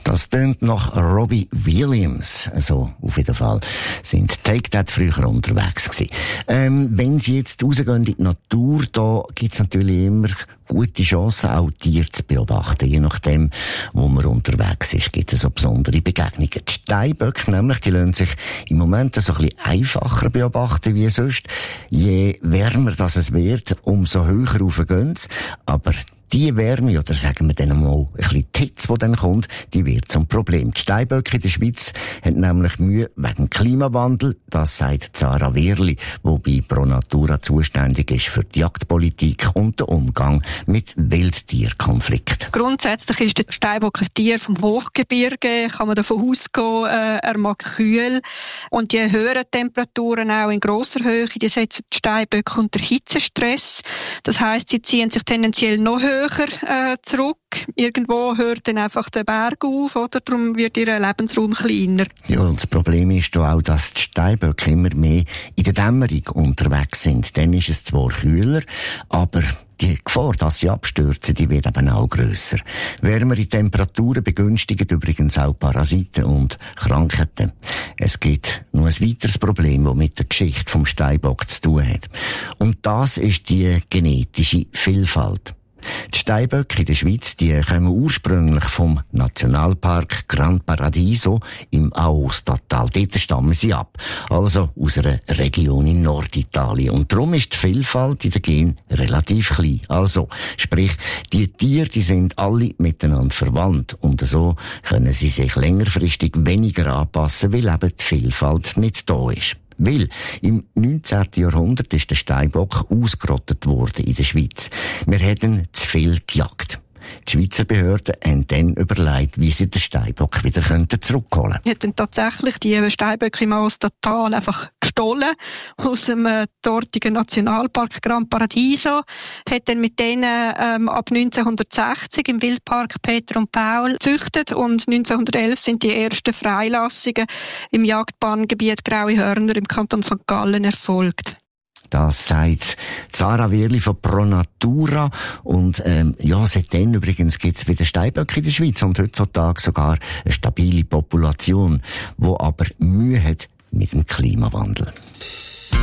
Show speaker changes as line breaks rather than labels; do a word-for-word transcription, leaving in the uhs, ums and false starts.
Das tönt nach Robbie Williams. Also, auf jeden Fall sind Take That früher unterwegs gewesen. Ähm, wenn Sie jetzt rausgehen in die Natur, da gibt's natürlich immer gute Chancen, auch Tiere zu beobachten. Je nachdem, wo man unterwegs ist, gibt es so besondere Begegnungen. Die Steinböcke nämlich, die lassen sich im Moment so ein bisschen einfacher beobachten wie sonst. Je wärmer das es wird, umso höher rauf gehen sie. Aber die Wärme, oder sagen wir dann mal ein bisschen die Hitze, die dann kommt, die wird zum Problem. Die Steinböcke in der Schweiz haben nämlich Mühe wegen Klimawandel. Das sagt Sarah Wehrli, die bei Pro Natura zuständig ist für die Jagdpolitik und den Umgang mit Wildtierkonflikten.
Grundsätzlich ist der Steinbock ein Tier vom Hochgebirge, kann man davon ausgehen, äh, er mag kühl. Und die höheren Temperaturen auch in grosser Höhe, die setzen die Steinböcke unter Hitzestress. Das heisst, sie ziehen sich tendenziell noch höher Äh, zurück. Irgendwo hört dann einfach der Berg auf, oder? Darum wird ihr Lebensraum kleiner. Ja,
und das Problem ist auch, dass die Steinböcke immer mehr in der Dämmerung unterwegs sind. Dann ist es zwar kühler, aber die Gefahr, dass sie abstürzen, die wird eben auch grösser. Wärmere Temperaturen begünstigen übrigens auch Parasiten und Krankheiten. Es gibt noch ein weiteres Problem, das mit der Geschichte vom Steinbock zu tun hat. Und das ist die genetische Vielfalt. Die Steinböcke in der Schweiz, die kommen ursprünglich vom Nationalpark Gran Paradiso im Aostatal. Dort stammen sie ab. Also aus einer Region in Norditalien. Und darum ist die Vielfalt in den Genen relativ klein. Also, sprich, die Tiere, die sind alle miteinander verwandt. Und so können sie sich längerfristig weniger anpassen, weil eben die Vielfalt nicht da ist. Weil im neunzehnten Jahrhundert ist der Steinbock ausgerottet worden in der Schweiz. Wir hätten zu viel gejagt. Die Schweizer Behörden haben dann überlegt, wie sie den Steinbock wieder zurückholen könnten.
Wir haben tatsächlich die Steinböcke im Aostatal einfach gestohlen aus dem äh, dortigen Nationalpark Gran Paradiso. Hat dann mit denen ähm, ab neunzehnhundertsechzig im Wildpark Peter und Paul gezüchtet und neunzehnhundertelf sind die ersten Freilassungen im Jagdbahngebiet Graue Hörner im Kanton Sankt Gallen erfolgt.
Das sagt Sarah Wehrli von Pro Natura. Und ähm, ja, seitdem übrigens gibt's wieder Steinböcke in der Schweiz und heutzutage sogar eine stabile Population, die aber Mühe hat mit dem Klimawandel.